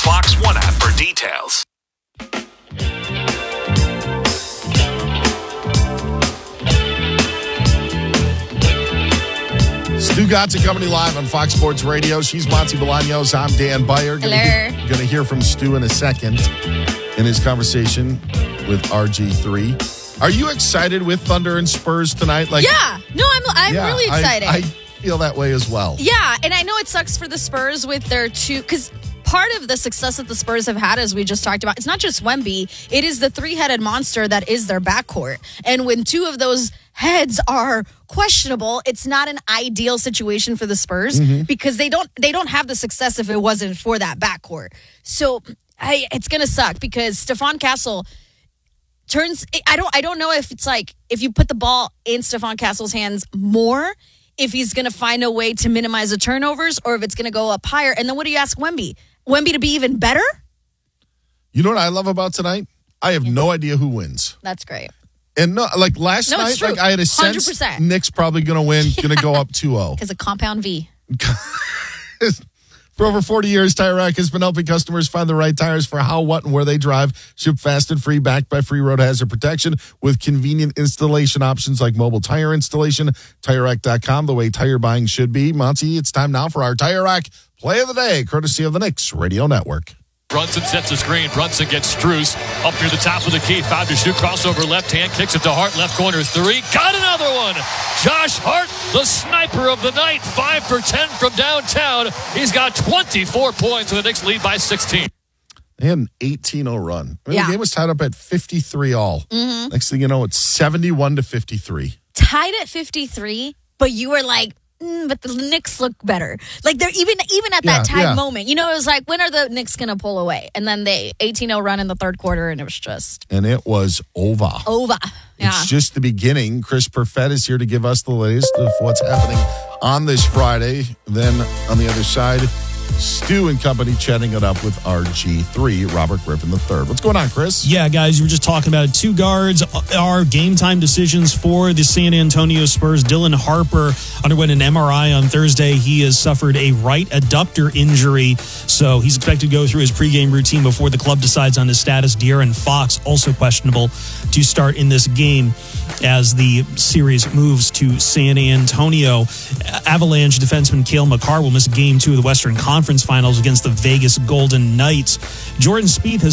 Fox One app for details. Stu Gatz Company live on Fox Sports Radio. She's Monty Bolaños. I'm Dan Beyer. Hello. Going to hear from Stu in a second in his conversation with RG3. Are you excited with Thunder and Spurs tonight? Yeah. No, I'm really excited. I feel that way as well. Yeah, and I know it sucks for the Spurs with their two, because part of the success that the Spurs have had, as we just talked about, it's not just Wemby, it is the three-headed monster that is their backcourt. And when two of those heads are questionable, it's not an ideal situation for the Spurs because they don't have the success if it wasn't for that backcourt. So it's going to suck because Stephon Castle turns, I don't know if it's like, if you put the ball in Stephon Castle's hands more, if he's going to find a way to minimize the turnovers or if it's going to go up higher. And then what do you ask Wemby? Wemby to be even better? You know what I love about tonight? I have no idea who wins. That's great. And no, like last night, like I had a sense 100%. Nick's probably going to win, going to go up 2-0. Because of Compound V. For over 40 years, Tire Rack has been helping customers find the right tires for how, what, and where they drive. Ship fast and free, backed by free road hazard protection with convenient installation options like mobile tire installation. TireRack.com, the way tire buying should be. Monty, it's time now for our Tire Rack Play of the Day, courtesy of the Knicks Radio Network. Brunson sets the screen. Brunson gets Strus up near the top of the key. 5 to shoot. Crossover left hand. Kicks it to Hart. Left corner. 3. Got another one. Josh Hart, the sniper of the night. 5 for 10 from downtown. He's got 24 points, and the Knicks lead by 16. They had an 18-0 run. The game was tied up at 53 all. Next thing you know, it's 71-53. Tied at 53, but you were like, but the Knicks look better. Like they're even at that time moment. You know, it was like, when are the Knicks going to pull away? And then they 18-0 run in the third quarter, and it was just... And it was over. Yeah. It's just the beginning. Chris Perfett is here to give us the latest of what's happening on this Friday. Then on the other side, Stu and company chatting it up with RG3, Robert Griffin III. What's going on, Chris? Yeah, guys, you were just talking about it. Two guards are game time decisions for the San Antonio Spurs. Dylan Harper underwent an MRI on Thursday. He has suffered a right adductor injury, so he's expected to go through his pregame routine before the club decides on his status. De'Aaron Fox, also questionable to start in this game as the series moves to San Antonio. Avalanche defenseman Cale Makar will miss Game 2 of the Western Conference Finals against the Vegas Golden Knights. Jordan Spieth has